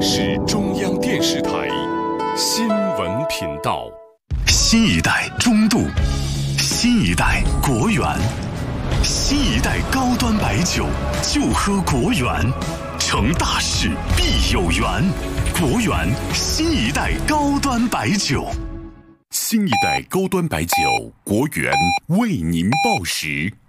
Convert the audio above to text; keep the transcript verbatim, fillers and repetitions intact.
是中央电视台新闻频道。 新一代中度，新一代国源，新一代高端白酒就喝国源，成大事必有缘。国源新一代高端白酒， 新一代高端白酒，国源为您报时。